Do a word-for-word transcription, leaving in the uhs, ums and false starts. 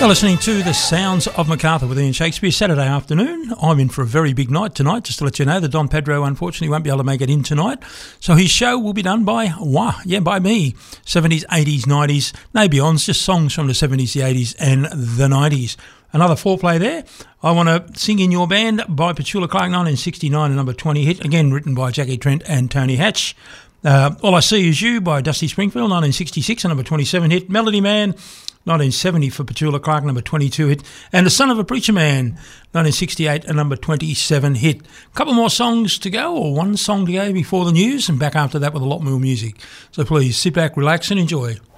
You're listening to The Sounds of Macarthur with Ian Shakespeare, Saturday afternoon. I'm in for a very big night tonight, just to let you know that Don Pedro unfortunately won't be able to make it in tonight. So his show will be done by, wah, yeah, by me. seventies, eighties, nineties, no beyonds, just songs from the seventies, the eighties and the nineties. Another foreplay there. I Want to Sing in Your Band by Petula Clark, nineteen sixty-nine, a number twenty hit, again written by Jackie Trent and Tony Hatch. Uh, All I See Is You by Dusty Springfield, nineteen sixty-six, a number twenty-seven hit. Melody Man, nineteen seventy for Petula Clark, number twenty-two hit. And The Son of a Preacher Man, nineteen sixty-eight, a number twenty-seven hit. A couple more songs to go, or one song to go before the news, and back after that with a lot more music. So please sit back, relax and enjoy.